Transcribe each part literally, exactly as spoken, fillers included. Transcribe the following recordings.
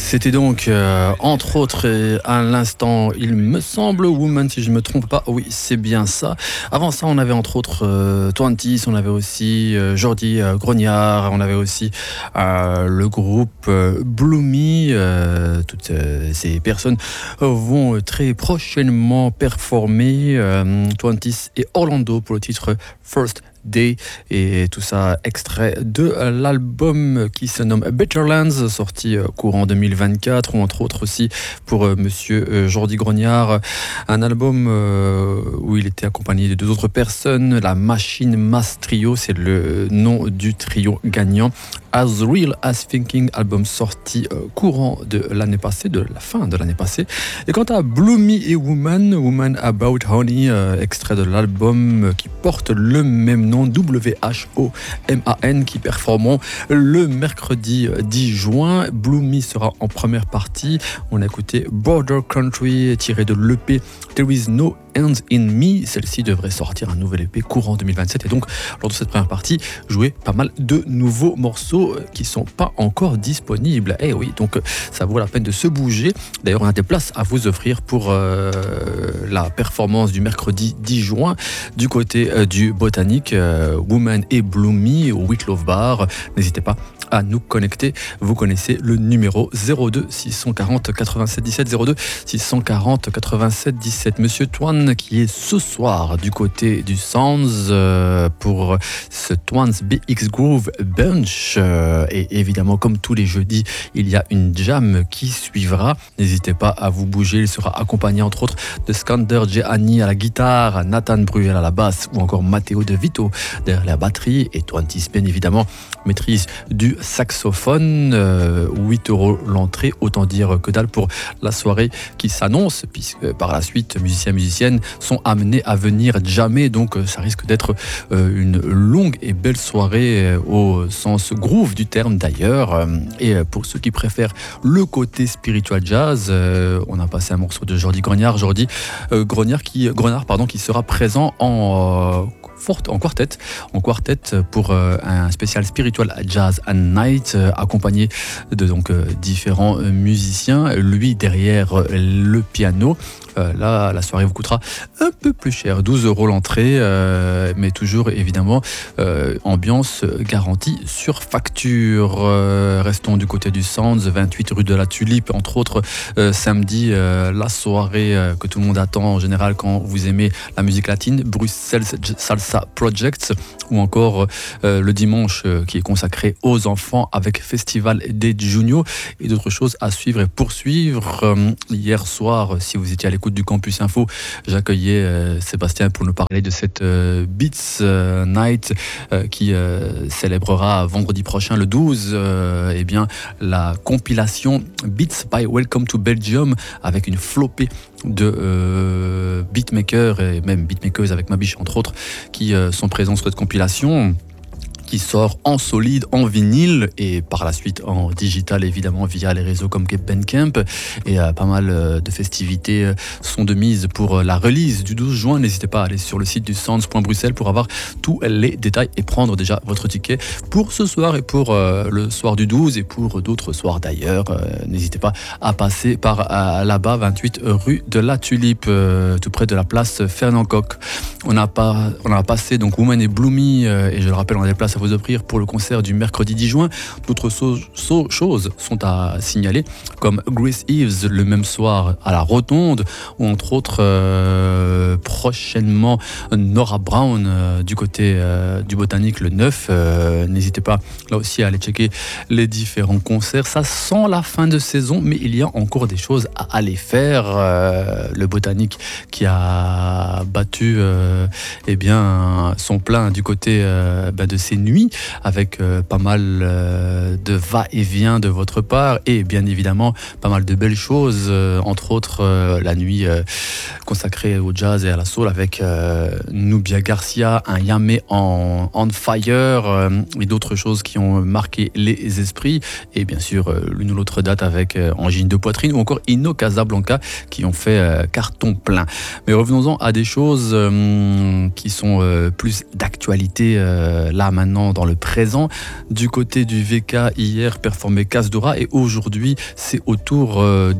C'était donc, euh, entre autres, euh, à l'instant, il me semble, Woman, si je ne me trompe pas. Oui, c'est bien ça. Avant ça, on avait entre autres euh, Twenties, on avait aussi euh, Jordi euh, Grognard, on avait aussi euh, le groupe euh, Bloomy. Euh, toutes euh, ces personnes euh, vont très prochainement performer. Euh, Twenties et Orlando pour le titre First Day, et tout ça extrait de l'album qui se nomme Better Lands, sorti courant deux mille vingt-quatre, ou entre autres aussi pour euh, monsieur euh, Jordi Grognard, un album euh, où il était accompagné de deux autres personnes. La Machine Mass Trio, c'est le nom du trio gagnant. As Real As Thinking, album sorti euh, courant de l'année passée, de la fin de l'année passée. Et quant à Bloomy et Woman, Woman About Honey, euh, extrait de l'album euh, qui porte le même nom, W H O M A N, qui performeront le mercredi dix juin. Bloomy sera en première partie. On a écouté Border Country tiré de l'E P There Is No End in Me. Celle-ci devrait sortir un nouvel E P courant deux mille vingt-sept, et donc lors de cette première partie, jouer pas mal de nouveaux morceaux qui sont pas encore disponibles. Eh oui, donc ça vaut la peine de se bouger. D'ailleurs, on a des places à vous offrir pour euh, la performance du mercredi dix juin du côté euh, du Botanique, euh, Woman et Bloomy au With Love Bar. N'hésitez pas à nous connecter. Vous connaissez le numéro zéro deux six cent quarante quatre-vingt-sept dix-sept, zéro deux six cent quarante quatre-vingt-sept dix-sept. Monsieur Twan qui est ce soir du côté du Sounds euh, pour ce Twan's B X Groove Bunch. Euh, et évidemment, comme tous les jeudis, il y a une jam qui suivra. N'hésitez pas à vous bouger. Il sera accompagné entre autres de Skander Jehani à la guitare, Nathan Bruel à la basse, ou encore Matteo De Vito derrière la batterie, et Twenties bien évidemment maîtrise du saxophone. euh, huit euros l'entrée, autant dire que dalle pour la soirée qui s'annonce, puisque par la suite musiciens et musiciennes sont amenés à venir jammer, donc ça risque d'être euh, une longue et belle soirée euh, au sens groove du terme d'ailleurs. Et pour ceux qui préfèrent le côté spiritual jazz, euh, on a passé un morceau de Jordi Grognard, Jordi euh, Grognard qui, Grognard pardon, qui sera présent en euh, forte en quartet, en quartet pour euh, un spécial Spiritual Jazz and Night, euh, accompagné de donc euh, différents euh, musiciens. Lui derrière euh, le piano. Euh, là, la soirée vous coûtera un peu plus cher, douze euros l'entrée, euh, mais toujours évidemment euh, ambiance garantie sur facture. Euh, restons du côté du Sounds, vingt-huit rue de la Tulipe, entre autres euh, samedi, euh, la soirée euh, que tout le monde attend en général quand vous aimez la musique latine, Bruxelles Salsa Projects, ou encore euh, le dimanche euh, qui est consacré aux enfants avec Festival des Juniors, et d'autres choses à suivre et poursuivre. Euh, hier soir, si vous étiez à l'écoute du Campus Info, j'accueillais euh, Sébastien pour nous parler de cette euh, Beats euh, Night euh, qui euh, célébrera vendredi prochain, le douze, euh, eh bien, la compilation Beats by Welcome to Belgium, avec une flopée de euh, beatmakers et même beatmakers avec ma biche entre autres qui euh, sont présents sur cette compilation, qui sort en solide, en vinyle, et par la suite en digital évidemment via les réseaux comme Cape Bandcamp. Et euh, pas mal euh, de festivités euh, sont de mise pour euh, la release du douze juin. N'hésitez pas à aller sur le site du sounds point bruxelles pour avoir tous les détails et prendre déjà votre ticket pour ce soir et pour euh, le soir du douze et pour d'autres soirs d'ailleurs. Euh, n'hésitez pas à passer par euh, là-bas, vingt-huit rue de la Tulipe, euh, tout près de la place Fernand Coq. On a, pas, on a passé donc Woman et Bloomy, euh, et je le rappelle, on a des places à vous offrir pour le concert du mercredi dix juin. D'autres so- so- choses sont à signaler, comme Grace Eves le même soir à la Rotonde, ou entre autres euh, prochainement Nora Brown euh, du côté euh, du Botanique le neuf. Euh, n'hésitez pas là aussi à aller checker les différents concerts. Ça sent la fin de saison, mais il y a encore des choses à aller faire. Euh, le Botanique qui a battu euh, eh bien, son plein du côté euh, bah, de ses nuit, avec euh, pas mal euh, de va-et-vient de votre part, et bien évidemment pas mal de belles choses, euh, entre autres euh, la nuit euh, consacrée au jazz et à la soul avec euh, Nubia Garcia, un Yamé en on fire, euh, et d'autres choses qui ont marqué les esprits, et bien sûr euh, l'une ou l'autre date avec euh, Angine de Poitrine ou encore Ino Casablanca qui ont fait euh, carton plein. Mais revenons-en à des choses euh, qui sont euh, plus d'actualité euh, là maintenant maintenant dans le présent. Du côté du V K, hier performait Kasdora et aujourd'hui c'est au tour euh,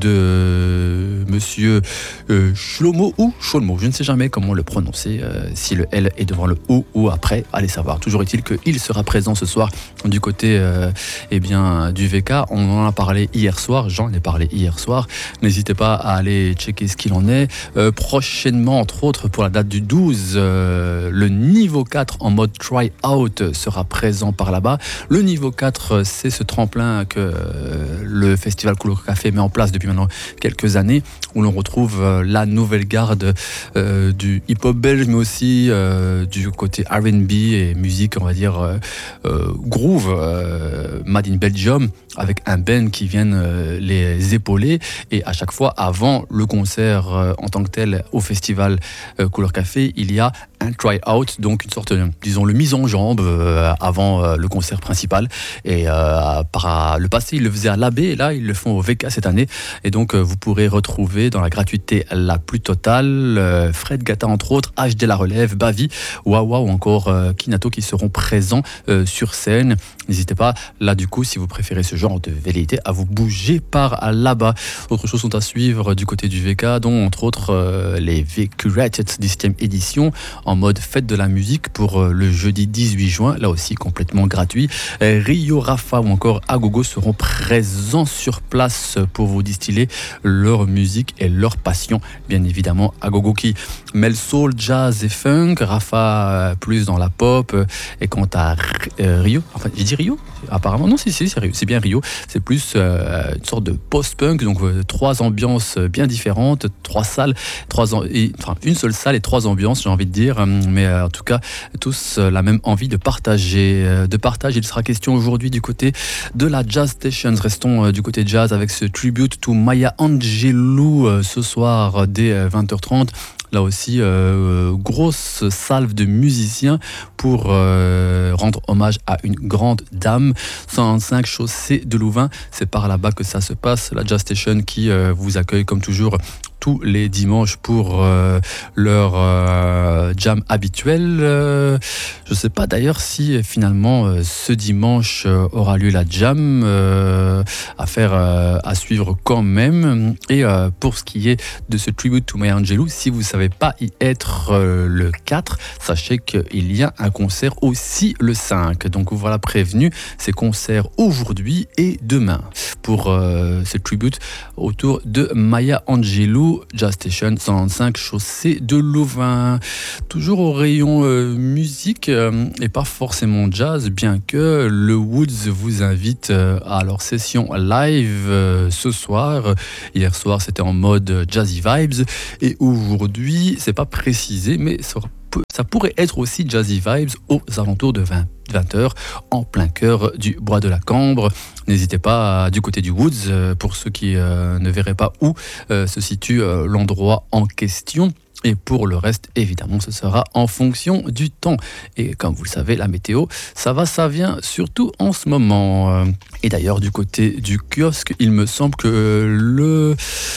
de monsieur euh, Shlomo ou Shlomo, je ne sais jamais comment le prononcer, euh, si le L est devant le O ou après, allez savoir. Toujours est-il qu'il sera présent ce soir du côté euh, eh bien, du V K. On en a parlé hier soir, j'en ai parlé hier soir. N'hésitez pas à aller checker ce qu'il en est. Euh, prochainement, entre autres, pour la date du douze, euh, le niveau quatre en mode try-out sera présent par là-bas. Le niveau quatre, c'est ce tremplin que euh, le festival Couleur Café met en place depuis maintenant quelques années, où l'on retrouve euh, la nouvelle garde euh, du hip-hop belge, mais aussi euh, du côté R and B et musique, on va dire, euh, euh, groove, euh, made in Belgium, avec un band qui viennent euh, les épauler. Et à chaque fois, avant le concert euh, en tant que tel au festival euh, Couleur Café, il y a un try-out, donc une sorte, de, disons, le mise en jambe euh, avant euh, le concert principal. Et euh, par le passé, ils le faisaient à l'A B, et là, ils le font au V K cette année. Et donc, euh, vous pourrez retrouver dans la gratuité la plus totale euh, Fred Gata, entre autres, H D La Relève, Bavi, Wawa ou encore euh, Kinato qui seront présents euh, sur scène. N'hésitez pas, là, du coup, si vous préférez ce genre de velléité, à vous bouger par là-bas. D'autres choses sont à suivre du côté du V K, dont, entre autres, euh, les V Curated dixième édition en mode fête de la musique pour euh, le jeudi dix-huit juin, là aussi complètement gratuit. Euh, Rio, Rafa ou encore Agogo seront présents sur place pour vous distiller leur musique et leur passion. Bien évidemment, Agogo qui mêle soul, jazz et funk, Rafa euh, plus dans la pop, euh, et quant à euh, Rio, enfin j'ai dit Rio apparemment, non, si, si, c'est Rio, c'est bien Rio, c'est plus euh, une sorte de post-punk, donc euh, trois ambiances bien différentes, trois salles, trois am- et, enfin une seule salle et trois ambiances, j'ai envie de dire, mais euh, en tout cas tous euh, la même envie de partager. Euh, de partage, il sera question aujourd'hui du côté de la Jazz Sessions. Restons euh, du côté jazz avec ce tribute to Maya Angelou euh, ce soir dès euh, vingt heures trente. Là aussi, euh, grosse salve de musiciens pour euh, rendre hommage à une grande dame. cent cinq chaussée de Louvain, c'est par là-bas que ça se passe. La Jazz Station qui euh, vous accueille comme toujours tous les dimanches pour euh, leur euh, jam habituel. Euh, je ne sais pas d'ailleurs si finalement euh, ce dimanche euh, aura lieu la jam, euh, à faire, euh, à suivre quand même. Et euh, pour ce qui est de ce tribute to Maya Angelou, si vous ne savez pas y être euh, le quatre, sachez qu'il y a un concert aussi le cinq. Donc voilà prévenu, ces concerts aujourd'hui et demain pour euh, ce tribute autour de Maya Angelou. Jazz Station cent cinq chaussée de Louvain. Toujours au rayon euh, musique euh, et pas forcément jazz, bien que le Woods vous invite euh, à leur session live euh, ce soir. Hier soir c'était en mode Jazzy Vibes et aujourd'hui c'est pas précisé, mais ça, ça pourrait être aussi Jazzy Vibes aux alentours de vingt heures en plein cœur du Bois de la Cambre. N'hésitez pas à, du côté du Woods, euh, pour ceux qui euh, ne verraient pas où euh, se situe euh, l'endroit en question. Et pour le reste, évidemment, ce sera en fonction du temps. Et comme vous le savez, la météo, ça va, ça vient, surtout en ce moment. Et d'ailleurs, du côté du kiosque, il me semble que le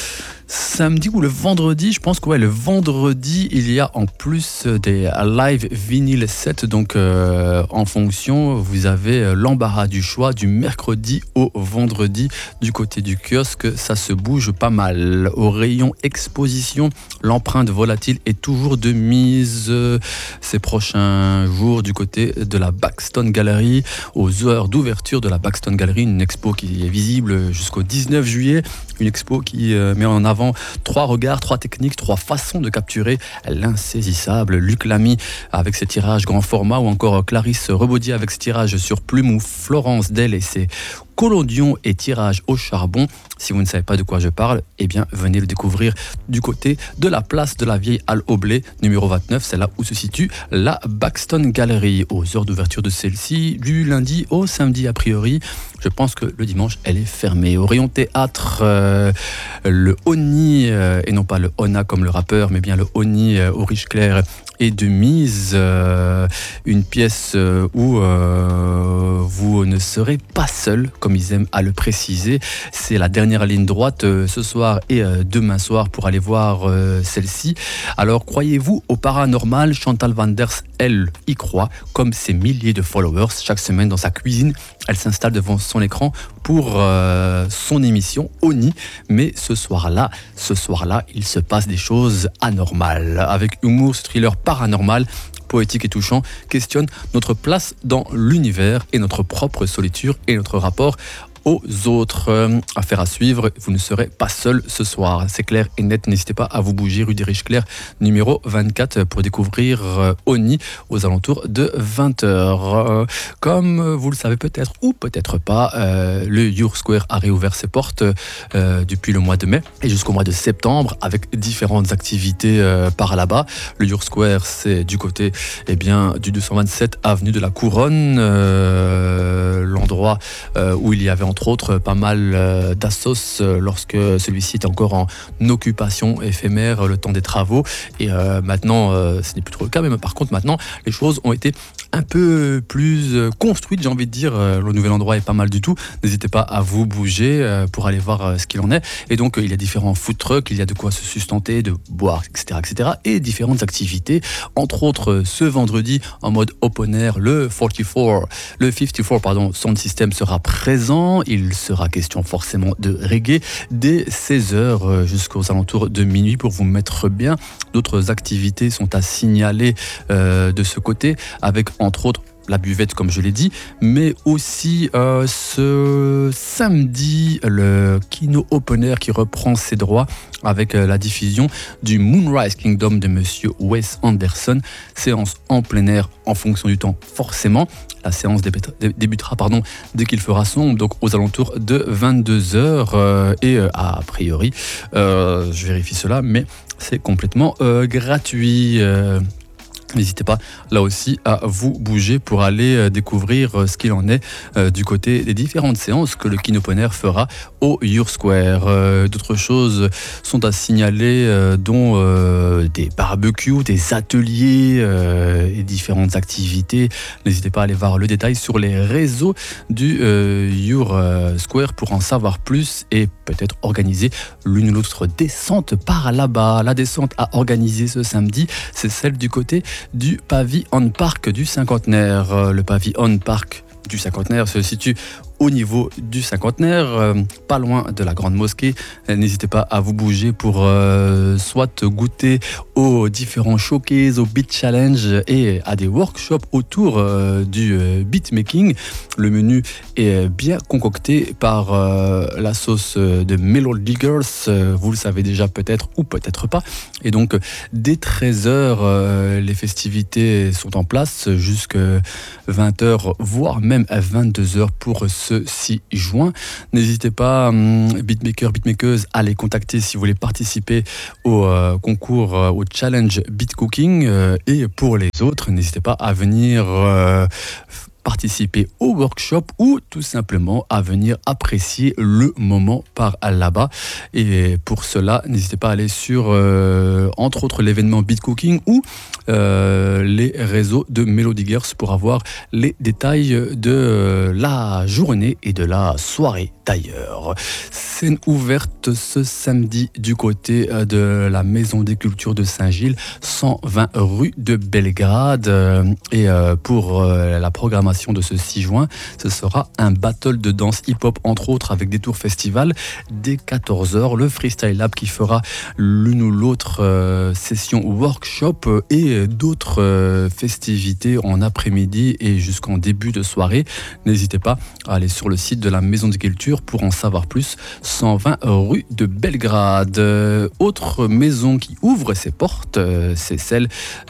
samedi ou le vendredi, je pense que ouais, le vendredi, il y a en plus des live vinyle sets, donc euh, en fonction, vous avez l'embarras du choix du mercredi au vendredi du côté du kiosque, ça se bouge pas mal. Au rayon exposition, l'empreinte volatile est toujours de mise euh, ces prochains jours du côté de la Baxton Gallery, aux heures d'ouverture de la Baxton Gallery, une expo qui est visible jusqu'au dix-neuf juillet, une expo qui euh, met en avant trois regards, trois techniques, trois façons de capturer l'insaisissable. Luc Lamy avec ses tirages grand format, ou encore Clarisse Rebaudier avec ses tirages sur plume, ou Florence Del et ses collodion et tirage au charbon. Si vous ne savez pas de quoi je parle, eh bien venez le découvrir du côté de la place de la Vieille Halle au Blé, numéro vingt-neuf, c'est là où se situe la Baxton Gallery. Aux heures d'ouverture de celle-ci, du lundi au samedi a priori. Je pense que le dimanche, elle est fermée. Au rayon théâtre, euh, le Oni, euh, et non pas le Ona comme le rappeur, mais bien le Oni euh, au Riche Clair est de mise. Euh, une pièce euh, où euh, vous ne serez pas seul, comme ils aiment à le préciser. C'est la dernière ligne droite euh, ce soir et euh, demain soir pour aller voir euh, celle-ci. Alors, croyez-vous au paranormal? Chantal Vanders, elle, y croit, comme ses milliers de followers. Chaque semaine, dans sa cuisine, elle s'installe devant son écran pour euh, son émission Oni. Mais ce soir-là, ce soir-là, il se passe des choses anormales. Avec humour, ce thriller paranormal, poétique et touchant, questionne notre place dans l'univers et notre propre solitude et notre rapport aux autres. Euh, affaire à suivre, vous ne serez pas seul ce soir. C'est clair et net, n'hésitez pas à vous bouger rue des Riches-Clairs, numéro vingt-quatre, pour découvrir euh, Oni aux alentours de vingt heures. Euh, comme vous le savez peut-être ou peut-être pas, euh, le Your Square a réouvert ses portes euh, depuis le mois de mai et jusqu'au mois de septembre avec différentes activités euh, par là-bas. Le Your Square, c'est du côté eh bien, du deux cent vingt-sept avenue de la Couronne, euh, l'endroit euh, où il y avait entre autres pas mal euh, d'assos euh, lorsque celui-ci était encore en occupation éphémère euh, le temps des travaux et euh, maintenant euh, ce n'est plus trop le cas, mais par contre maintenant les choses ont été un peu plus euh, construites, j'ai envie de dire. Euh, le nouvel endroit est pas mal du tout, n'hésitez pas à vous bouger euh, pour aller voir euh, ce qu'il en est. Et donc euh, il y a différents food trucks, il y a de quoi se sustenter, de boire, etc., etc., et différentes activités, entre autres euh, ce vendredi en mode open air, le quarante-quatre, le cinquante-quatre pardon, sound system sera présent. Il sera question forcément de reggae dès seize heures jusqu'aux alentours de minuit pour vous mettre bien. D'autres activités sont à signaler euh, de ce côté, avec entre autres la buvette comme je l'ai dit, mais aussi euh, ce samedi le Kino Open Air qui reprend ses droits avec euh, la diffusion du Moonrise Kingdom de monsieur Wes Anderson. Séance en plein air en fonction du temps forcément. La séance débutera, débutera pardon, dès qu'il fera sombre, donc aux alentours de vingt-deux heures euh, et euh, a priori, euh, je vérifie cela, mais c'est complètement euh, gratuit. Euh, N'hésitez pas là aussi à vous bouger pour aller découvrir ce qu'il en est euh, du côté des différentes séances que le Kino Open Air fera au Your Square. Euh, d'autres choses sont à signaler, euh, dont euh, des barbecues, des ateliers euh, et différentes activités. N'hésitez pas à aller voir le détail sur les réseaux du euh, Your Square pour en savoir plus et peut-être organiser l'une ou l'autre descente par là-bas. La descente à organiser ce samedi, c'est celle du côté du Pavillon Park du Cinquantenaire. Le Pavillon Park du Cinquantenaire se situe au niveau du Cinquantenaire, euh, pas loin de la Grande Mosquée. N'hésitez pas à vous bouger pour euh, soit goûter aux différents showcases, aux beat challenge et à des workshops autour euh, du euh, beatmaking. Le menu est bien concocté par euh, la sauce de Melody Girls, euh, vous le savez déjà peut-être ou peut-être pas. Et donc dès treize heures, euh, les festivités sont en place jusqu'à vingt heures, voire même à vingt-deux heures pour ce six juin. N'hésitez pas, hum, beatmakers, beatmakeuses, à les contacter si vous voulez participer au euh, concours, euh, au challenge beat cooking. Euh, et pour les autres, n'hésitez pas à venir euh, participer au workshop ou tout simplement à venir apprécier le moment par là-bas. Et pour cela, n'hésitez pas à aller sur, euh, entre autres, l'événement Beat Cooking ou euh, les réseaux de Melody Girls pour avoir les détails de la journée et de la soirée d'ailleurs. Scène ouverte ce samedi du côté de la Maison des Cultures de Saint-Gilles, cent vingt rue de Belgrade. Et pour la programmation de ce six juin, ce sera un battle de danse hip-hop, entre autres, avec des tours festival dès quatorze heures. Le Freestyle Lab qui fera l'une ou l'autre session workshop et d'autres festivités en après-midi et jusqu'en début de soirée. N'hésitez pas à aller sur le site de la Maison des Cultures pour en savoir plus. cent vingt rue de Belgrade. Autre maison qui ouvre ses portes, c'est celle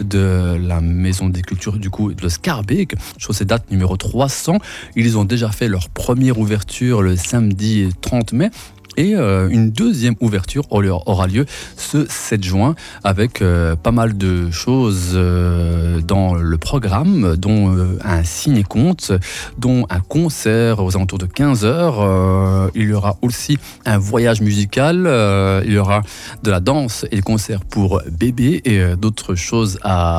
de la Maison des Cultures du coup de Schaerbeek, chaussée date numéro trois cents. Ils ont déjà fait leur première ouverture le samedi trente mai. Et euh, une deuxième ouverture aura lieu ce sept juin avec euh, pas mal de choses euh, dans le programme, dont euh, un ciné-conte, dont un concert aux alentours de quinze heures. Euh, il y aura aussi un voyage musical, euh, il y aura de la danse et des concerts pour bébés et euh, d'autres choses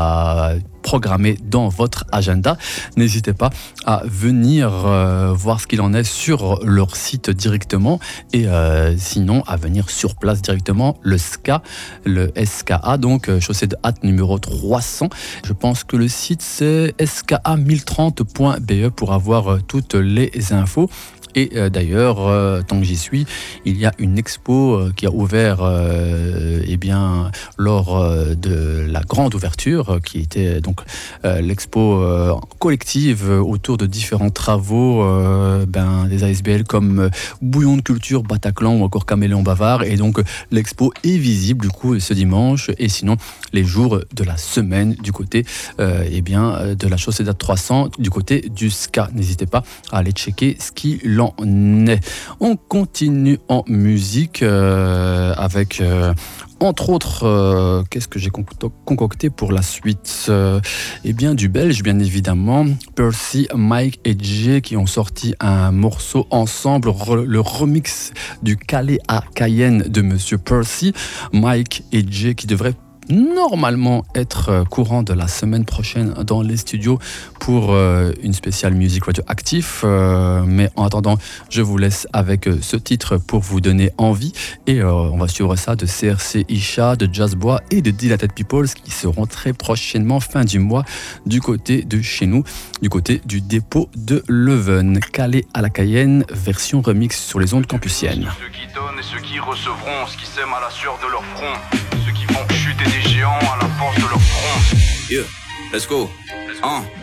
à programmé dans votre agenda. N'hésitez pas à venir euh, voir ce qu'il en est sur leur site directement et euh, sinon à venir sur place directement, le S K A, le S K A, donc chaussée de hâte numéro trois cents. Je pense que le site c'est S K A mille trente point B E pour avoir euh, toutes les infos. Et euh, d'ailleurs, euh, tant que j'y suis, il y a une expo euh, qui a ouvert euh, eh bien, lors euh, de la grande ouverture, euh, qui était donc euh, l'expo euh, collective autour de différents travaux euh, ben, des A S B L comme euh, Bouillon de Culture, Bataclan ou encore Caméléon Bavard. Et donc l'expo est visible du coup ce dimanche et sinon les jours de la semaine du côté euh, eh bien, de la chaussée d'A trois cents, du côté du S K A. N'hésitez pas à aller checker ce qui l'en est. On continue en musique euh, avec euh, entre autres, euh, qu'est-ce que j'ai concocté pour la suite euh, Eh bien, du belge, bien évidemment. Percy, Mike et Jay qui ont sorti un morceau ensemble, re, le remix du Calais à Cayenne de Monsieur Percy. Mike et Jay qui devraient normalement être courant de la semaine prochaine dans les studios pour euh, une spéciale musique radioactive. Euh, mais en attendant, je vous laisse avec euh, ce titre pour vous donner envie. Et euh, on va suivre ça de C R C Isha, de Jazzbois et de Dilated Peoples qui seront très prochainement, fin du mois, du côté de chez nous, du côté du dépôt de Leuven. Calais à la Cayenne, version remix sur les ondes campusiennes. Ceux qui donnent et ceux qui recevront, ce qui sème à la sueur de leur front, ceux qui font chuter des géants à la force de leur front. Yeah, let's go. Let's go. Uh.